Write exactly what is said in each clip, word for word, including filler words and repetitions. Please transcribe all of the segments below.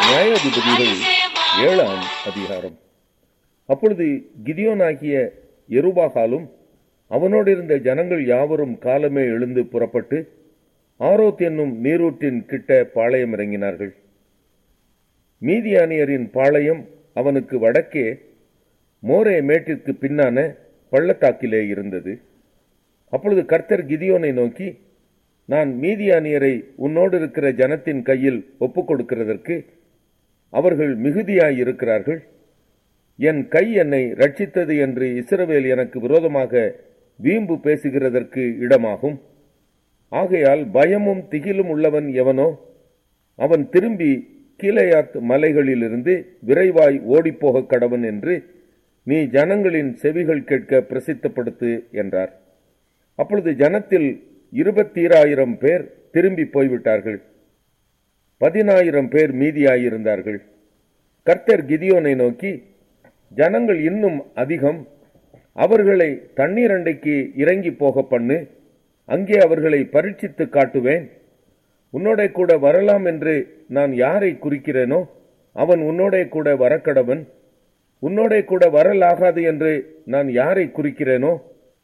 நியாயாதிபதிகள் ஏழாம் அதிகாரம். அப்பொழுது கிதியோனாகிய யெருபாகாலும் அவனோடு இருந்த ஜனங்கள் யாவரும் காலமே எழுந்து புறப்பட்டு ஆரோத் என்னும் நீரூற்றின் கிட்ட பாளையம் இறங்கினார்கள். மீதியானியரின் பாளையம் அவனுக்கு வடக்கே மோரே மேட்டிற்கு பின்னான பள்ளத்தாக்கிலே இருந்தது. அப்பொழுது கர்த்தர் கிதியோனை நோக்கி, நான் மீதியானியரை உன்னோடு இருக்கிற ஜனத்தின் கையில் ஒப்புக் கொடுக்கிறதற்கு அவர்கள் மிகுதியாய் இருக்கிறார்கள். என் கை என்னை ரட்சித்தது என்று இஸ்ரவேல் எனக்கு விரோதமாக வீம்பு பேசுகிறதற்கு இடமாகும். ஆகையால் பயமும் திகிலும் உள்ளவன் எவனோ அவன் திரும்பி கீலேயாத் மலைகளிலிருந்து விரைவாய் ஓடிப்போக கடவன் என்று நீ ஜனங்களின் செவிகள் கேட்க பிரசித்தப்படுத்து என்றார். அப்பொழுது ஜனத்தில் இருபத்தீராயிரம் பேர் திரும்பி போய்விட்டார்கள். பதினாயிரம் பேர் மீதியாயிருந்தார்கள். கர்த்தர் கிதியோனை நோக்கி, ஜனங்கள் இன்னும் அதிகம், அவர்களை தண்ணீர் அண்டைக்கு இறங்கி போக பண்ணு, அங்கே அவர்களை பரீட்சித்து காட்டுவேன். உன்னோட கூட வரலாம் என்று நான் யாரை குறிக்கிறேனோ அவன் உன்னோட கூட வரக்கடவன். உன்னோட கூட வரலாகாது என்று நான் யாரை குறிக்கிறேனோ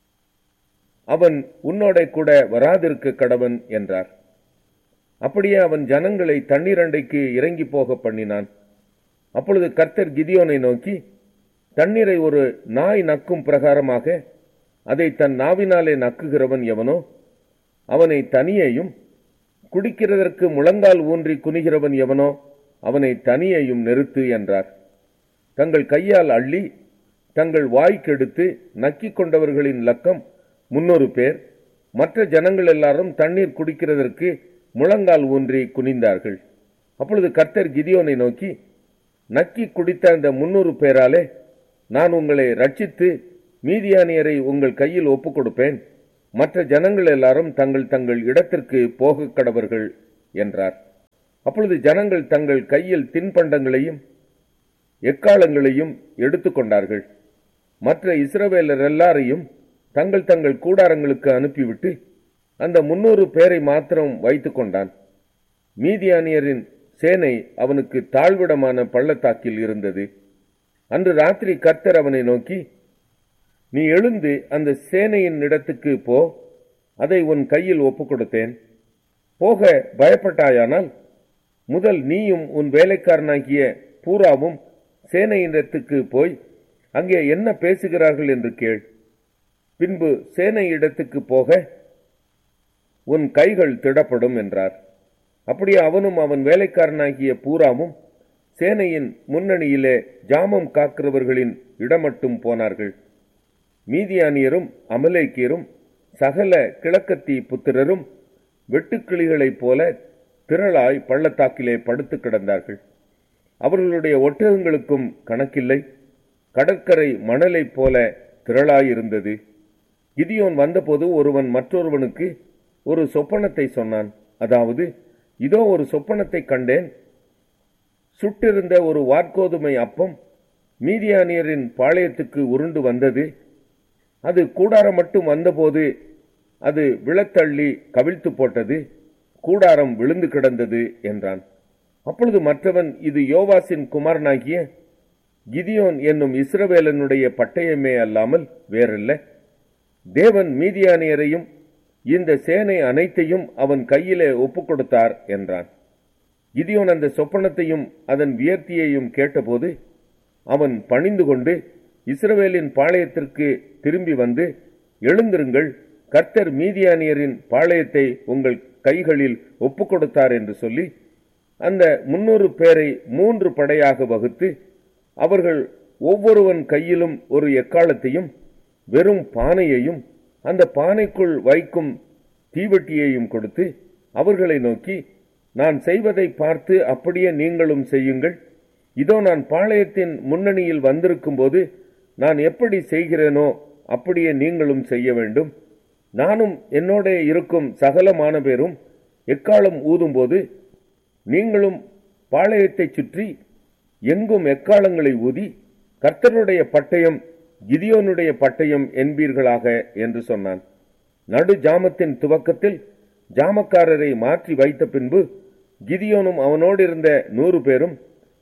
அவன் உன்னோட கூட வராதிருக்க கடவன் என்றார். அப்படியே அவன் ஜனங்களை தண்ணீர் அண்டைக்கு இறங்கி போக பண்ணினான். அப்பொழுது கர்த்தர் கிதியோனை நோக்கி, தண்ணீரை ஒரு நாய் நக்கும் பிரகாரமாக அதை தன் நாவினாலே நக்குகிறவன் எவனோ அவனை தனியையும், குடிக்கிறதற்கு முழங்கால் ஊன்றி குனிகிறவன் எவனோ அவனை தனியையும் நிறுத்து என்றார். தங்கள் கையால் அள்ளி தங்கள் வாய்க்கெடுத்து நக்கிக் கொண்டவர்களின் லக்கம் முன்னூறு பேர். மற்ற ஜனங்கள் எல்லாரும் தண்ணீர் குடிக்கிறதற்கு முழங்கால் ஊன்றி குனிந்தார்கள். அப்பொழுது கர்த்தர் கிதியோனை நோக்கி, நக்கி குடித்த அந்த முன்னூறு பேராலே நான் உங்களை ரட்சித்து மீதியானியரை உங்கள் கையில் ஒப்புக் கொடுப்பேன். மற்ற ஜனங்கள் எல்லாரும் தங்கள் தங்கள் இடத்திற்கு போக கடவர்கள் என்றார். அப்பொழுது ஜனங்கள் தங்கள் கையில் தின்பண்டங்களையும் எக்காலங்களையும் எடுத்துக்கொண்டார்கள். மற்ற இஸ்ரவேலர் எல்லாரையும் தங்கள் தங்கள் கூடாரங்களுக்கு அனுப்பிவிட்டு அந்த முன்னூறு பேரை மாத்திரம் வைத்துக் கொண்டான். மீதியானியரின் சேனை அவனுக்கு தாழ்விடமான பள்ளத்தாக்கில் இருந்தது. அன்று ராத்திரி கர்த்தர் அவனை நோக்கி, நீ எழுந்து அந்த சேனையின் இடத்துக்கு போ, அதை உன் கையில் ஒப்புக் கொடுத்தேன். போக பயப்பட்டாயானால் முதல் நீயும் உன் வேலைக்காரனாகிய பூராவும் சேனையிடத்துக்கு போய் அங்கே என்ன பேசுகிறார்கள் என்று கேள். பின்பு சேனை இடத்துக்கு போக உன் கைகள் திடப்படும் என்றார். அப்படியே அவனும் அவன் வேலைக்காரனாகிய பூராமும் சேனையின் முன்னணியிலே ஜாமம் காக்கிறவர்களின் இடமட்டும் போனார்கள். மீதியானியரும் அமலேக்கியரும் சகல கிழக்கத்தி புத்திரரும் வெட்டுக்கிளிகளைப் போல திரளாய் பள்ளத்தாக்கிலே படுத்து கிடந்தார்கள். அவர்களுடைய ஒட்டகங்களுக்கும் கணக்கில்லை, கடற்கரை மணலைப் போல திரளாயிருந்தது. கிதியோன் வந்தபோது ஒருவன் மற்றொருவனுக்கு ஒரு சொப்பனத்தை சொன்னான். அதாவது, இதோ ஒரு சொப்பனத்தை கண்டேன். சுட்டிருந்த ஒரு வார்கோதுமை அப்பம் மீதியானியரின் பாளையத்துக்கு உருண்டு வந்தது. அது கூடாரம் மட்டும் வந்தபோது அது விழத்தள்ளி கவிழ்த்து போட்டது. கூடாரம் விழுந்து கிடந்தது என்றான். அப்பொழுது மற்றவன், இது யோவாசின் குமாரனாகிய கிதியோன் என்னும் இஸ்ரவேலனுடைய பட்டயமே அல்லாமல் வேறல்ல. தேவன் மீதியானியரையும் இந்த சேனை அனைத்தையும் அவன் கையிலே ஒப்புக் கொடுத்தார் என்றான். கிதியோன் அந்த சொப்பனத்தையும் அதன் வியர்த்தியையும் கேட்டபோது அவன் பணிந்து கொண்டு இஸ்ரவேலின் பாளையத்திற்கு திரும்பி வந்து, எழுந்திருங்கள், கர்த்தர் மீதியானியரின் பாளையத்தை உங்கள் கைகளில் ஒப்புக் கொடுத்தார் என்று சொல்லி அந்த முன்னூறு பேரை மூன்று படையாக வகுத்து அவர்கள் ஒவ்வொருவன் கையிலும் ஒரு எக்காலத்தையும் வெறும் பானையையும் அந்த பானைக்குள் வைக்கும் தீவெட்டியையும் கொடுத்து அவர்களை நோக்கி, நான் செய்வதை பார்த்து அப்படியே நீங்களும் செய்யுங்கள். இதோ நான் பாளையத்தின் முன்னணியில் வந்திருக்கும் போது நான் எப்படி செய்கிறேனோ அப்படியே நீங்களும் செய்ய வேண்டும். நானும் என்னோட இருக்கும் சகலமான பேரும் எக்காலம் ஊதும்போது நீங்களும் பாளையத்தை சுற்றி எங்கும் எக்காலங்களை ஊதி கர்த்தருடைய பட்டயம் கிதியோனுடைய பட்டயம் என்பீர்களாக என்று சொன்னான். நடு ஜாமத்தின் துவக்கத்தில் ஜாமக்காரரை மாற்றி வைத்த பின்பு கிதியோனும் அவனோடு இருந்த நூறு பேரும்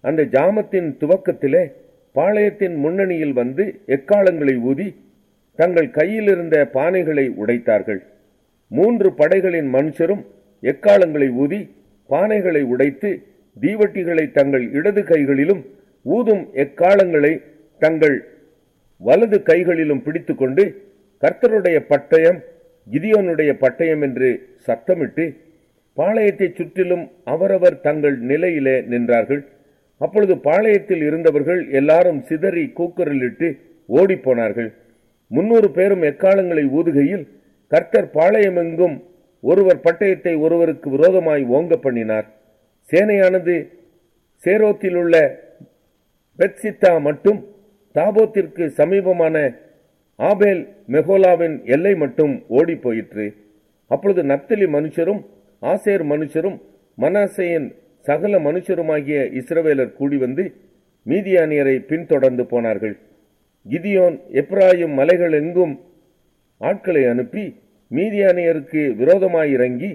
அந்த ஜாமத்தின் துவக்கத்திலே பாளையத்தின் முன்னணியில் வந்து எக்காளங்களை ஊதி தங்கள் கையில் இருந்த பானைகளை உடைத்தார்கள். மூன்று படைகளின் மனுஷரும் எக்காளங்களை ஊதி பானைகளை உடைத்து தீவட்டிகளை தங்கள் இடது கைகளிலும் ஊதும் எக்காளங்களை தங்கள் வலது கைகளிலும் பிடித்துக்கொண்டு கர்த்தருடைய பட்டயம் கிதியோனுடைய பட்டயம் என்று சத்தமிட்டு பாளையத்தை சுற்றிலும் அவரவர் தங்கள் நிலையிலே நின்றார்கள். அப்பொழுது பாளையத்தில் இருந்தவர்கள் எல்லாரும் சிதறி கூக்குரலிட்டு ஓடிப்போனார்கள். முன்னூறு பேரும் எக்காலங்களை ஊதுகையில் கர்த்தர் பாளையமெங்கும் ஒருவர் பட்டயத்தை ஒருவருக்கு விரோதமாய் ஓங்க பண்ணினார். சேனையானது சேரோத்தில் உள்ள பெத்சித்தா மட்டும் தாபோத்திற்கு சமீபமான ஆபேல் மெகோலாவின் எல்லை மட்டும் ஓடி போயிற்று. அப்பொழுது நப்தலி மனுஷரும் ஆசேர் மனுஷரும் மனாசேயின் சகல மனுஷருமாகிய இஸ்ரவேலர் கூடி வந்து மீதியானியரை பின்தொடர்ந்து போனார்கள். கிதியோன் எப்ராயிம் மலைகள் எங்கும் ஆட்களை அனுப்பி மீதியானியருக்கு விரோதமாயிறங்கி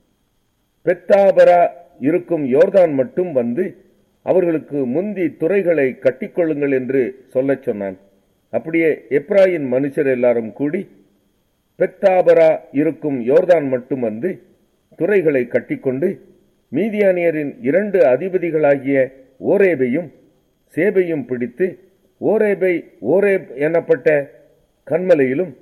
பெத்தாபரா இருக்கும் யோர்தான் மட்டும் வந்து அவர்களுக்கு முந்தி துறைகளை கட்டிக்கொள்ளுங்கள் என்று சொல்லச் சொன்னான். அப்படியே எப்ராயின் மனுஷர் எல்லாரும் கூடி பெத்தாபரா இருக்கும் யோர்தான் மட்டும் வந்து துறைகளை கட்டிக்கொண்டு மீதியானியரின் இரண்டு அதிபதிகளாகிய ஓரேபையும் சேபையும் பிடித்து ஓரேபை ஓரேப் எனப்பட்ட கன்மலையிலும்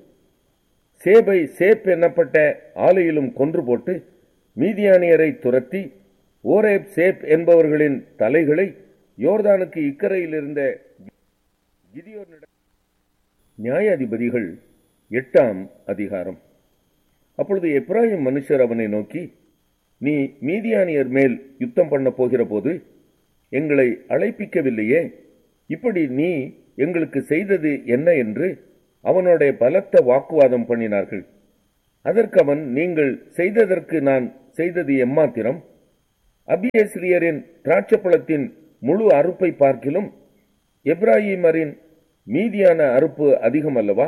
சேபை சேப் எனப்பட்ட ஆலையிலும் கொன்று போட்டு மீதியானியரை துரத்தி ஓரேப் சேப் என்பவர்களின் தலைகளை யோர்தானுக்கு இக்கரையில் இருந்த கிதியோனிடம். நியாயாதிபதிகள் எட்டாம் அதிகாரம். அப்பொழுது எப்ராயிம் மனுஷர் அவனை நோக்கி, நீ மீதியானியர் மேல் யுத்தம் பண்ண போகிற போது எங்களை அழைப்பிக்கவில்லையே, இப்படி நீ எங்களுக்கு செய்தது என்ன என்று அவனோட பலத்த வாக்குவாதம் பண்ணினார்கள். அதற்கு அவன், நீங்கள் செய்ததற்கு நான் செய்தது எம்மாத்திரம்? அபியேஸ்ரியரின் திராட்சப்பழத்தின் முழு அறுப்பை பார்க்கிலும் எப்ராயிமரின் மீதியான அறுப்பு அதிகம் அல்லவா?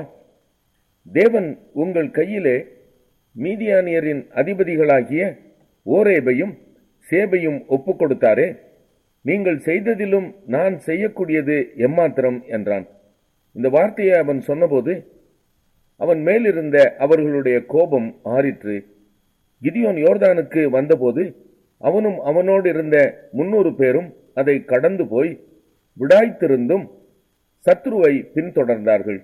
தேவன் உங்கள் கையிலே மீதியானியரின் அதிபதிகளாகிய ஓரேபையும் சேபையும் ஒப்புக் கொடுத்தாரே, நீங்கள் செய்ததிலும் நான் செய்யக்கூடியது எம்மாத்திரம் என்றான். இந்த வார்த்தையை அவன் சொன்னபோது அவன் மேலிருந்த அவர்களுடைய கோபம் ஆறிற்று. கிதியோன் யோர்தானுக்கு வந்தபோது அவனும் அவனோடு இருந்த முன்னூறு பேரும் அதை கடந்து போய் விடாய்த்திருந்தும் சத்ருவை பின்தொடர்ந்தார்கள்.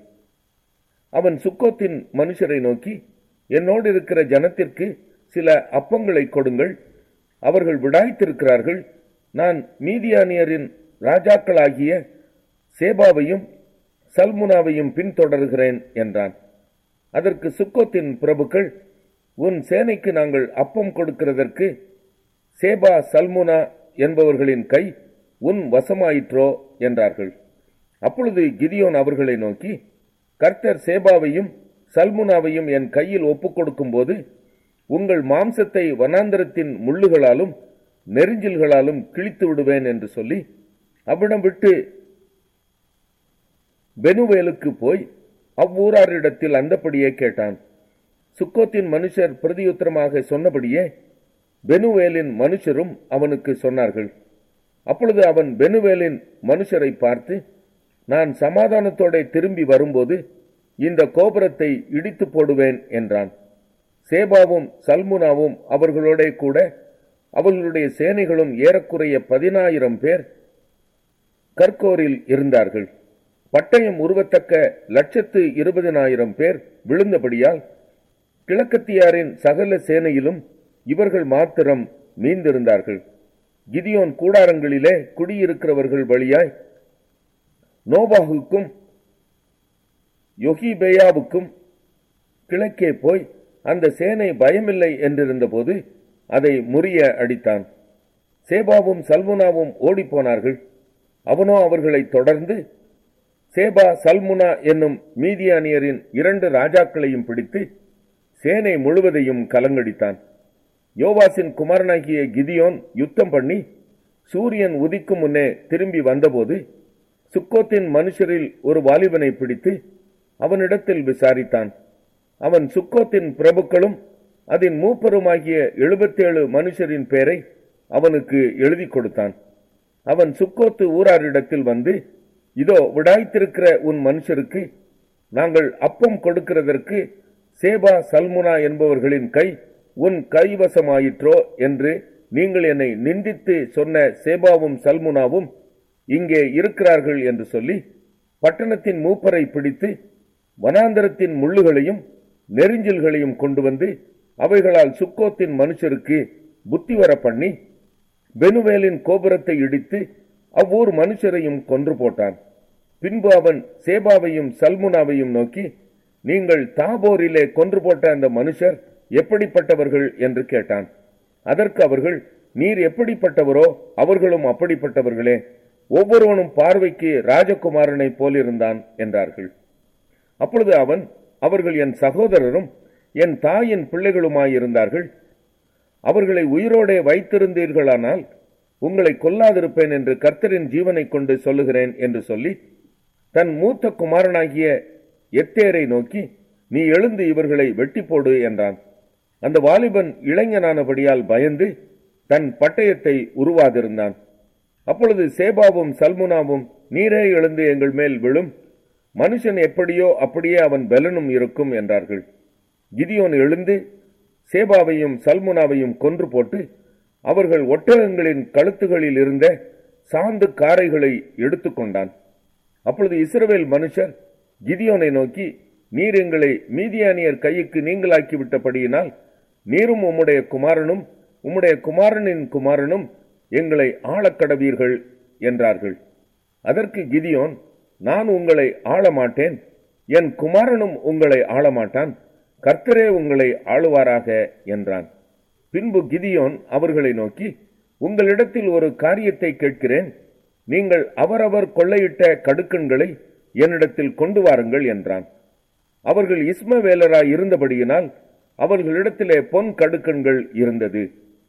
அவன் சுக்கோத்தின் மனுஷரை நோக்கி, என்னோடு இருக்கிற ஜனத்திற்கு சில அப்பங்களை கொடுங்கள், அவர்கள் விடாய்த்திருக்கிறார்கள். நான் மீதியானியரின் ராஜாக்களாகிய சேபாவையும் சல்முனாவையும் பின்தொடர்கிறேன் என்றான். அதற்கு சுக்கோத்தின் பிரபுக்கள், உன் சேனைக்கு நாங்கள் அப்பம் கொடுக்கிறதற்கு சேபா சல்முனா என்பவர்களின் கை உன் வசமாயிற்றோ என்றார்கள். அப்பொழுது கிதியோன் அவர்களை நோக்கி, கர்த்தர் சேபாவையும் சல்முனாவையும் என் கையில் ஒப்புக் கொடுக்கும் போது உங்கள் மாம்சத்தை வனாந்தரத்தின் முள்ளுகளாலும் நெரிஞ்சில்களாலும் கிழித்து விடுவேன் என்று சொல்லி அவ்விடம் விட்டு பெனுவேலுக்கு போய் அவ்வூராரிடத்தில் அந்தப்படியே கேட்டான். சுக்கோத்தின் மனுஷர் பிரதியுத்தரமாக சொன்னபடியே பெனுவேலின் மனுஷரும் அவனுக்கு சொன்னார்கள். அப்பொழுது அவன் பெனுவேலின் மனுஷரை பார்த்து, நான் சமாதானத்தோட திரும்பி வரும்போது இந்த கோபுரத்தை இடித்து போடுவேன் என்றான். சேபாவும் சல்முனாவும் அவர்களோட கூட அவர்களுடைய சேனைகளும் ஏறக்குறைய பதினாயிரம் பேர் கர்கோரில் இருந்தார்கள். பட்டயம் உருவத்தக்க லட்சத்து இருபதினாயிரம் பேர் விழுந்தபடியால் கிழக்கத்தியாரின் சகல சேனையிலும் இவர்கள் மாத்திரம் மீந்திருந்தார்கள். கிதியோன் கூடாரங்களிலே குடியிருக்கிறவர்கள் வழியாய் நோபாகுக்கும் யொகிபேயாவுக்கும் கிழக்கே போய் அந்த சேனை பயமில்லை என்றிருந்த போது அதை முறிய அடித்தான். சேபாவும் சல்முனாவும் ஓடிப்போனார்கள். அவனோ அவர்களை தொடர்ந்து சேபா சல்முனா என்னும் மீதியானியரின் இரண்டு ராஜாக்களையும் பிடித்து சேனை முழுவதையும் கலங்கடித்தான். யோவாசின் குமாரனாகிய கிதியோன் யுத்தம் பண்ணி சூரியன் உதிக்கும் முன்னே திரும்பி வந்தபோது சுக்கோத்தின் மனுஷரில் ஒரு வாலிபனை பிடித்து அவனிடத்தில் விசாரித்தான். அவன் சுக்கோத்தின் பிரபுக்களும் அதன் மூப்பருமாகிய எழுபத்தேழு மனுஷரின் பேரை அவனுக்கு எழுதி கொடுத்தான். அவன் சுக்கோத்து ஊராரிடத்தில் வந்து, இதோ விடாய்த்திருக்கிற உன் மனுஷருக்கு நாங்கள் அப்பம் கொடுக்கிறதற்கு சேபா சல்முனா என்பவர்களின் கை உன் கைவசமாயிற்றோ என்று நீங்கள் என்னை நிந்தித்து சொன்ன சேபாவும் சல்முனாவும் இங்கே இருக்கிறார்கள் என்று சொல்லி பட்டணத்தின் மூப்பரை பிடித்து வனாந்தரத்தின் முள்ளுகளையும் நெரிஞ்சில்களையும் கொண்டு வந்து அவைகளால் சுக்கோத்தின் மனுஷருக்கு புத்தி வர பண்ணி பெனுவேலின் கோபுரத்தை இடித்து அவ்வூர் மனுஷரையும் கொன்று போட்டான். பின்பு அவன் சேபாவையும் சல்முனாவையும் நோக்கி, நீங்கள் தாபோரிலே கொன்று போட்ட அந்த மனுஷர் எப்படிப்பட்டவர்கள் என்று கேட்டான். அதற்கு அவர்கள், நீர் எப்படிப்பட்டவரோ அவர்களும் அப்படிப்பட்டவர்களே, ஒவ்வொருவனும் பார்வைக்கு ராஜகுமாரனை போலிருந்தான் என்றார்கள். அப்பொழுது அவன், அவர்கள் என் சகோதரரும் என் தாயின் பிள்ளைகளுமாயிருந்தார்கள். அவர்களை உயிரோடே வைத்திருந்தீர்களானால் உங்களை கொல்லாதிருப்பேன் என்று கர்த்தரின் ஜீவனை கொண்டு சொல்லுகிறேன் என்று சொல்லி தன் மூத்த குமாரனாகிய எத்தேரை நோக்கி, நீ எழுந்து இவர்களை வெட்டி போடு என்றான். அந்த வாலிபன் இளைஞனானபடியால் பயந்து தன் பட்டயத்தை உருவாதிருந்தான். அப்பொழுது சேபாவும் சல்முனாவும், நீரே எழுந்து எங்கள் மேல் விழும், மனுஷன் எப்படியோ அப்படியே அவன் பலனும் இருக்கும் என்றார்கள். கிதியோன் எழுந்து சேபாவையும் சல்முனாவையும் கொன்று போட்டு அவர்கள் ஒட்டகங்களின் கழுத்துகளில் இருந்த சாந்து காரைகளை எடுத்துக்கொண்டான். அப்பொழுது இஸ்ரவேல் மனுஷர் கிதியோனை நோக்கி, நீர் எங்களை மீதியானியர் கைக்கு நீங்களாக்கிவிட்டபடியினால் நீரும் உம்முடைய குமாரனும் உம்முடைய குமாரனின் குமாரனும் எங்களை ஆளக்கடவீர்கள் என்றார்கள். அதற்கு கிதியோன், நான் உங்களை ஆளமாட்டேன், என் குமாரனும் உங்களை ஆளமாட்டான், கர்த்தரே உங்களை ஆளுவாராக என்றான். பின்பு கிதியோன் அவர்களை நோக்கி, உங்களிடத்தில் ஒரு காரியத்தை கேட்கிறேன், நீங்கள் அவரவர் கொள்ளையிட்ட கடுக்கன்களை என்னிடத்தில் கொண்டு வாருங்கள் என்றான். அவர்கள் இஸ்மவேலராய் இருந்தபடியினால் அவர்களிடத்திலே பொன் கடுக்கன்கள் இருந்தது.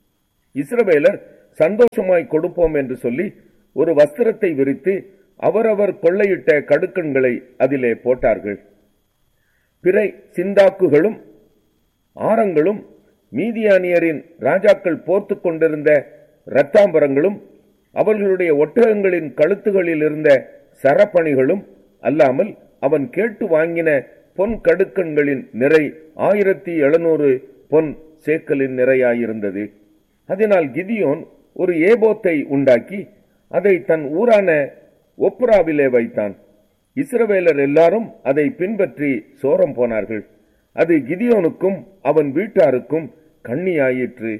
இஸ்ரவேலர் சந்தோஷமாய் கொடுப்போம் என்று சொல்லி ஒரு வஸ்திரத்தை விரித்து அவரவர் கொள்ளையிட்ட கடுக்கன்களை அதிலே போட்டார்கள். பிறை சிந்தாக்குகளும் ஆரங்களும் மீதியானியரின் ராஜாக்கள் போர்த்து கொண்டிருந்த இரத்தாம்பரங்களும் அவர்களுடைய ஒட்டகங்களின் கழுத்துகளில் இருந்த சரப்பணிகளும் அல்லாமல் அவன் கேட்டு வாங்கின பொன் கடுக்கன்களின் நிறை ஆயிரத்தி எழுநூறு பொன் சேக்கலின் நிறையாயிருந்தது. அதனால் கிதியோன் ஒரு ஏபோத்தை உண்டாக்கி அதை தன் ஊரான ஒப்ராவிலே வைத்தான். இஸ்ரவேலர் எல்லாரும் அதை பின்பற்றி சோரம் போனார்கள். அது கிதியோனுக்கும் அவன் வீட்டாருக்கும் கண்ணியாயிற்று.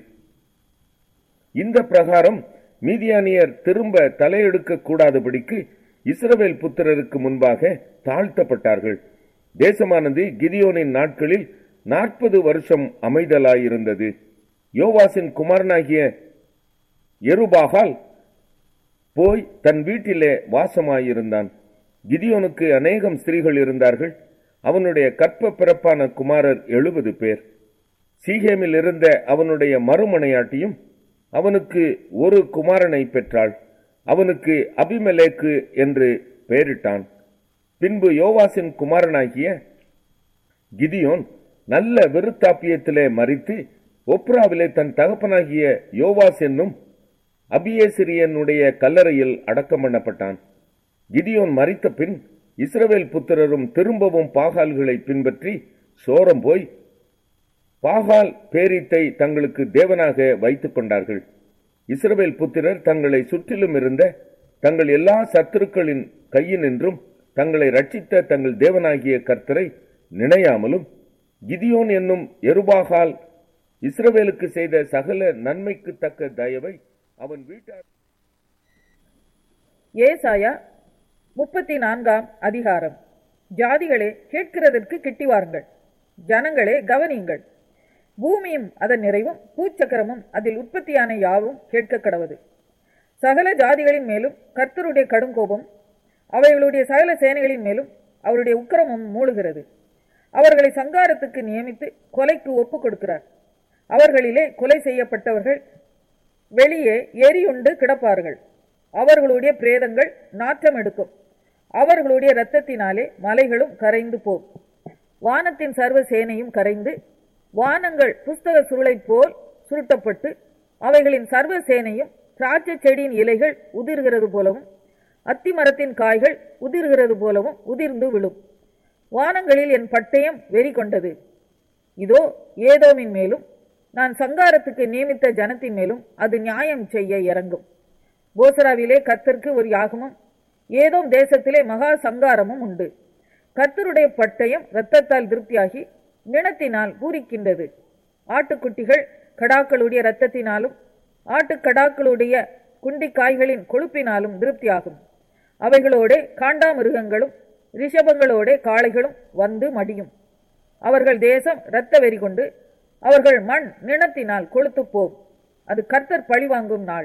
இந்த பிரகாரம் மீதியானியர் திரும்ப தலையெடுக்க கூடாதபடிக்கு இஸ்ரவேல் புத்திரருக்கு முன்பாக தாழ்த்தப்பட்டார்கள். தேசமானது கிதியோனின் நாட்களில் நாற்பது வருஷம் அமைதலாயிருந்தது. யோவாசின் குமாரனாகிய எருபாகால் போய் தன் வீட்டிலே வாசமாயிருந்தான். கிதியோனுக்கு அநேகம் ஸ்திரீகள் இருந்தார்கள். அவனுடைய கற்ப பிறப்பான குமாரர் எழுபது பேர். சீகேமில் இருந்த அவனுடைய மறுமனையாட்டியும் அவனுக்கு ஒரு குமாரனை பெற்றாள். அவனுக்கு அபிமெலேக்கு என்று பெயரிட்டான். பின்பு யோவாசின் குமாரனாகிய கிதியோன் நல்ல விருத்தாப்பியத்திலே மரித்து ஒப்ராவிலே தன் தகப்பனாகிய யோவாஸ் என்னும் அபியேசிரியனுடைய கல்லறையில் அடக்கம் பண்ணப்பட்டான். கிதியோன் மரித்த பின் இஸ்ரவேல் புத்திரரும் திரும்பவும் பாகால்களை பின்பற்றி சோரம் போய் பாகால் பேரித்தை தங்களுக்கு தேவனாக வைத்துக் கொண்டார்கள். இஸ்ரவேல் புத்திரர் தங்களை சுற்றிலும் இருந்த தங்கள் எல்லா சத்துருக்களின் கையினின்றும் தங்களை ரட்சித்த தங்கள் தேவனாகிய கர்த்தரை நினையாமலும் கிதியோன் என்னும் எருபாகால் இஸ்ரவேலுக்கு செய்த சகல நன்மைக்கு தக்க தயவை அவன் வீட்டார். ஏசாயா முப்பத்தி நான்காம் அதிகாரம். ஜாதிகளே கேட்கிறதற்கு கிட்டி வாருங்கள், ஜனங்களே கவனியுங்கள். பூமியும் அதன் நிறைவும் பூச்சக்கரமும் அதில் உற்பத்தியான யாவும் கேட்க கடவது. சகல ஜாதிகளின் மேலும் கர்த்தருடைய கடுங்கோபம் அவைகளுடைய சகல சேனைகளின் மேலும் அவருடைய உக்கிரமும் மூழுகிறது. அவர்களை சங்காரத்துக்கு நியமித்து கொலைக்கு ஒப்பு கொடுக்கிறார். அவர்களிலே கொலை செய்யப்பட்டவர்கள் வெளியே எரியுண்டு கிடப்பார்கள். அவர்களுடைய பிரேதங்கள் நாற்றம் எடுக்கும். அவர்களுடைய இரத்தத்தினாலே மலைகளும் கரைந்து போம். வானத்தின் சர்வ சேனையும் கரைந்து வானங்கள் புஸ்தக சுருளை போல் சுருட்டப்பட்டு அவைகளின் சர்வ சேனையும் திராட்சை செடியின் இலைகள் உதிர்கிறது போலவும் அத்தி மரத்தின் காய்கள் உதிர்கிறது போலவும் உதிர்ந்து விழும். வானங்களில் என் பட்டயம் வெறி கொண்டது. இதோ ஏதோமின் மேலும் நான் சங்காரத்துக்கு நியமித்த ஜனத்தின் மேலும் அது நியாயம் செய்ய இறங்கும். போசராவிலே கர்த்தருக்கு ஒரு யாகமும் ஏதோம் தேசத்திலே மகா சங்காரமும் உண்டு. கர்த்தருடைய பட்டயம் இரத்தத்தால் திருப்தியாகி நிணத்தினால் பூரிக்கின்றது. ஆட்டுக்குட்டிகள் கடாக்களுடைய இரத்தத்தினாலும் ஆட்டுக்கடாக்களுடைய குண்டிக்காய்களின் கொழுப்பினாலும் திருப்தியாகும். அவைகளோட காண்டாமிருகங்களும் ரிஷபங்களோட காளைகளும் வந்து மடியும். அவர்கள் தேசம் இரத்த வெறி கொண்டு அவர்கள் மண் நிணத்தினால் கொழுத்து போம். அது கர்த்தர் பழிவாங்கும் நாள்.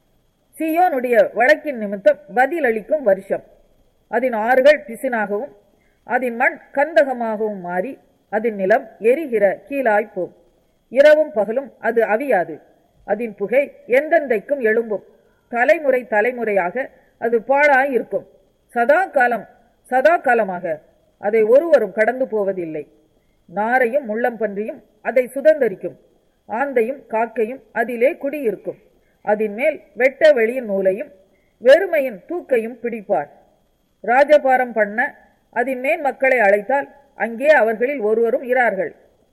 சீயோனுடைய வழக்கின் நிமித்தம் பதிலளிக்கும் வருஷம். அதன் ஆறுகள் பிசினாகவும் அதன் மண் கந்தகமாகவும் மாறி அதன் நிலம் எரிகிற கீழாய்ப்போம். இரவும் பகலும் அது அவியாது. அதன் புகை எந்தெந்தைக்கும் எழும்பும். தலைமுறை தலைமுறையாக அது பாழாயிருக்கும். சதா காலம் சதா காலமாக அதை ஒருவரும் கடந்து போவதில்லை. நாரையும் முள்ளம்பன்றியும் அதை சுதந்தரிக்கும். ஆந்தையும் காக்கையும் அதிலே குடியிருக்கும். அதன் மேல் வெட்ட வெளியின் நூலையும் வெறுமையின் தூக்கையும் பிடிப்பார். ராஜபாரம் பண்ண அதன் மேல் மக்களை அழைத்தால் அங்கே அவர்களில் ஒருவரும் இரார்கள்.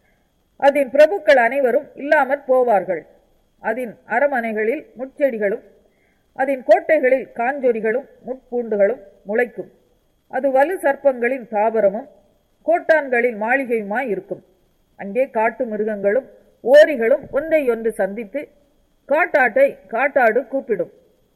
அதன் பிரபுக்கள் அனைவரும் இல்லாமற் போவார்கள். அதன் அரமனைகளில் முட்செடிகளும் அதன் கோட்டைகளில் காஞ்சொரிகளும் முட்பூண்டுகளும் முளைக்கும். அது வலு சர்ப்பங்களின் தாபரமும் கோட்டான்களின் மாளிகையுமாய் இருக்கும். அங்கே காட்டு மிருகங்களும் ஓரிகளும் ஒன்றை ஒன்று சந்தித்து காட்டாட்டை காட்டாடு கூப்பிடும்.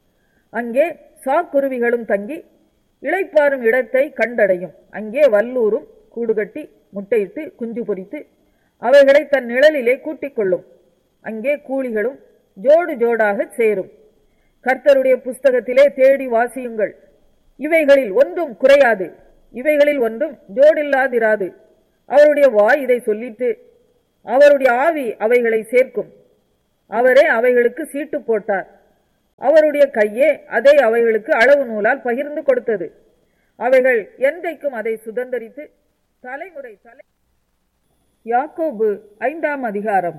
அங்கே சாக்குருவிகளும் தங்கி இளைப்பாறும் இடத்தை கண்டடையும். அங்கே வல்லூரும் கூடுகட்டி முட்டையிட்டு குஞ்சு பொரித்து அவைகளை தன் நிழலிலே கூட்டிக் கொள்ளும். அங்கே கூலிகளும் ஜோடு ஜோடாக சேரும். கர்த்தருடைய புஸ்தகத்திலே தேடி வாசியுங்கள். இவைகளில் ஒன்றும் குறையாது, இவைகளில் ஒன்றும் ஜோடில்லாதிராது. அவருடைய வாய் இதை சொல்லிட்டு அவருடைய ஆவி அவைகளை சேர்க்கும். அவரே அவைகளுக்கு சீட்டு போட்டார். அவருடைய கையே அதை அவைகளுக்கு அளவு நூலால் பகிர்ந்து கொடுத்தது. அவைகள் என்றைக்கும் அதை சுதந்தரித்து தலைமுறை தலை. யாக்கோபு ஐந்தாம் அதிகாரம்.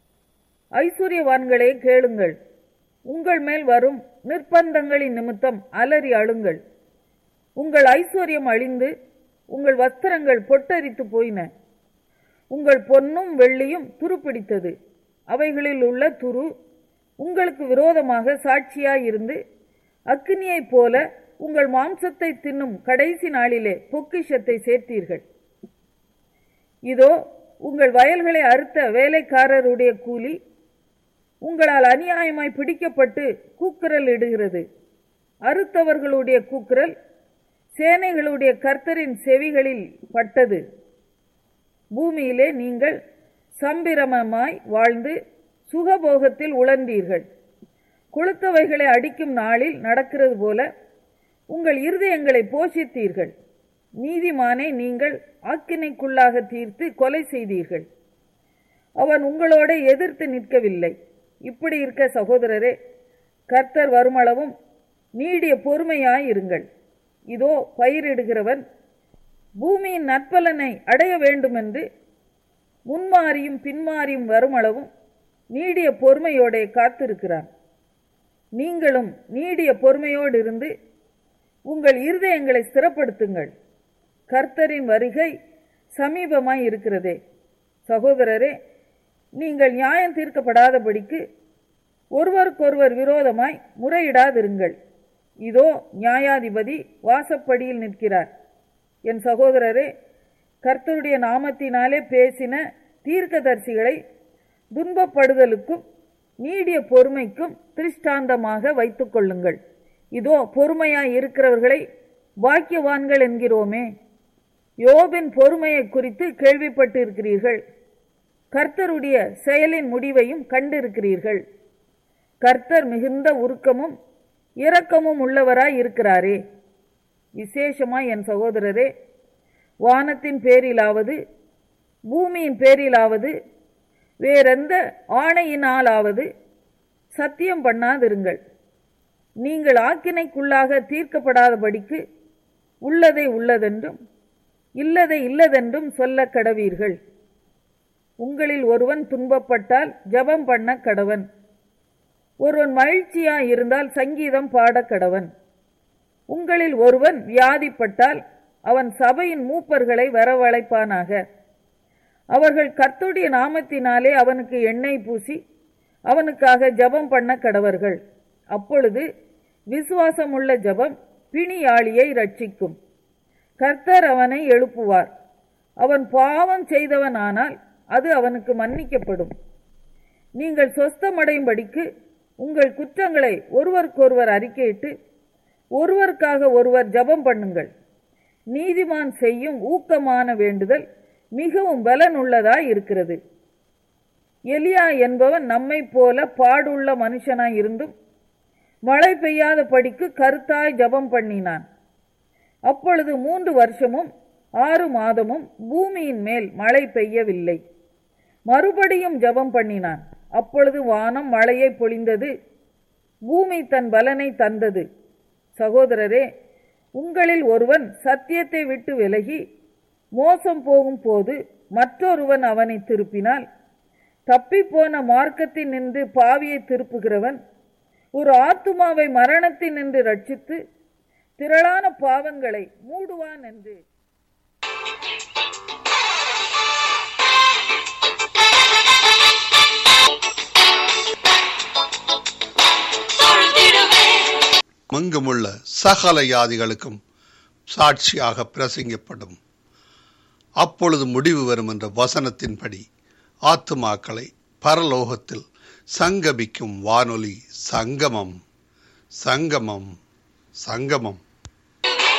ஐஸ்வர்யவான்களே கேளுங்கள், உங்கள் மேல் வரும் நிர்பந்தங்களின் நிமித்தம் அலறி அழுங்கள். உங்கள் ஐஸ்வர்யம் அழிந்து உங்கள் வஸ்திரங்கள் பொட்டரித்து போயின. உங்கள் பொன்னும் வெள்ளியும் துருப்பிடித்தது. அவைகளில் உள்ள துரு உங்களுக்கு விரோதமாக சாட்சியாயிருந்து அக்கினியைப் போல உங்கள் மாம்சத்தை தின்னும் கடைசி நாளிலே பொக்கிஷத்தை சேர்த்தீர்கள். இதோ உங்கள் வயல்களை அறுத்த வேலைக்காரருடைய கூலி உங்களால் அநியாயமாய் பிடிக்கப்பட்டு கூக்குரல் இடுகிறது. அறுத்தவர்களுடைய கூக்குரல் சேனைகளுடைய கர்த்தரின் செவிகளில் பட்டது. பூமியிலே நீங்கள் சம்பிரமமாய் வாழ்ந்து சுகபோகத்தில் உழந்தீர்கள். கொளுத்தவைகளை அடிக்கும் நாளில் நடக்கிறது போல உங்கள் இருதயங்களை போஷித்தீர்கள். நீதிமானை நீங்கள் ஆக்கினைக்குள்ளாக தீர்த்து கொலை செய்தீர்கள். அவன் உங்களோட எதிர்த்து நிற்கவில்லை. இப்படி இருக்க சகோதரரே, கர்த்தர் வருமளவும் நீடிய பொறுமையாயிருங்கள். இதோ பயிரிடுகிறவன் பூமியின் நற்பலனை அடைய வேண்டுமென்று முன்மாறியும் பின்மாறியும் வருமளவும் நீடிய பொறுமையோட காத்திருக்கிறான். நீங்களும் நீடிய பொறுமையோடு இருந்து உங்கள் இருதயங்களை ஸ்திரப்படுத்துங்கள். கர்த்தரின் வருகை சமீபமாய் இருக்கிறதே. சகோதரரே, நீங்கள் நியாயம் தீர்க்கப்படாதபடிக்கு ஒருவருக்கொருவர் விரோதமாய் முறையிடாதிருங்கள். இதோ நியாயாதிபதி வாசப்படியில் நிற்கிறார். என் சகோதரரே, கர்த்தருடைய நாமத்தினாலே பேசின தீர்க்கதரிசிகளை துன்பப்படுதலுக்கும் நீடிய பொறுமைக்கும் திருஷ்டாந்தமாக வைத்துக் கொள்ளுங்கள். இதோ பொறுமையாய் இருக்கிறவர்களை பாக்கியவான்கள் என்கிறோமே. யோபின் பொறுமையை குறித்து கேள்விப்பட்டு இருக்கிறீர்கள். கர்த்தருடைய செயலின் முடிவையும் கண்டிருக்கிறீர்கள். கர்த்தர் மிகுந்த உருக்கமும் இரக்கமும் உள்ளவராய் இருக்கிறாரே. விசேஷமாய் என் சகோதரரே, வானத்தின் பேரிலாவது பூமியின் பேரிலாவது வேறெந்த ஆணையினாலாவது சத்தியம் பண்ணாதிருங்கள். நீங்கள் ஆக்கினைக்குள்ளாக தீர்க்கப்படாதபடிக்கு உள்ளதை உள்ளதென்றும் இல்லதை இல்லதென்றும் சொல்ல கடவீர்கள். உங்களில் ஒருவன் துன்பப்பட்டால் ஜெபம் பண்ண கடவன். ஒருவன் மகிழ்ச்சியாய் இருந்தால் சங்கீதம் பாட கடவன். உங்களில் ஒருவன் வியாதிப்பட்டால் அவன் சபையின் மூப்பர்களை வரவழைப்பானாக. அவர்கள் கர்த்தருடைய நாமத்தினாலே அவனுக்கு எண்ணெய் பூசி அவனுக்காக ஜெபம் பண்ண கடவர்கள். அப்பொழுது விசுவாசமுள்ள ஜெபம் பிணியாளியை ரட்சிக்கும். கர்த்தர் அவனை எழுப்புவார். அவன் பாவம் செய்தவனானால் அது அவனுக்கு மன்னிக்கப்படும். நீங்கள் சொஸ்தமடையும்படிக்கு உங்கள் குற்றங்களை ஒருவருக்கொருவர் அறிக்கையிட்டு ஒருவருக்காக ஒருவர் ஜெபம் பண்ணுங்கள். நீதிமான் செய்யும் ஊக்கமான வேண்டுதல் மிகவும் பலனுள்ளதாய் இருக்கிறது. எலியா என்பவன் நம்மை போல பாடுள்ள மனுஷனாய் இருந்தும் மழை பெய்யாத படிக்கு கருத்தாய் ஜெபம் பண்ணினான். அப்பொழுது மூன்று வருஷமும் ஆறு மாதமும் பூமியின் மேல் மழை பெய்யவில்லை. மறுபடியும் ஜெபம் பண்ணினான். அப்பொழுது வானம் மழையை பொழிந்தது, பூமி தன் பலனை தந்தது. சகோதரரே, உங்களில் ஒருவன் சத்தியத்தை விட்டு விலகி மோசம் போகும் போது மற்றொருவன் அவனை திருப்பினால், தப்பிப்போன மார்க்கத்தில் நின்று பாவியை திருப்புகிறவன் ஒரு ஆத்துமாவை மரணத்தில் நின்று ரட்சித்து திரளான பாவங்களை மூடுவான் என்று மங்குமுள்ள சகல யாதிகளுக்கும் சாட்சியாக பிரசங்கப்படும். அப்பொழுது முடிவு வரும் என்ற வசனத்தின்படி ஆத்துமாக்களை பரலோகத்தில் சங்கமிக்கும் வானொலி சங்கமம் சங்கமம் சங்கமம்.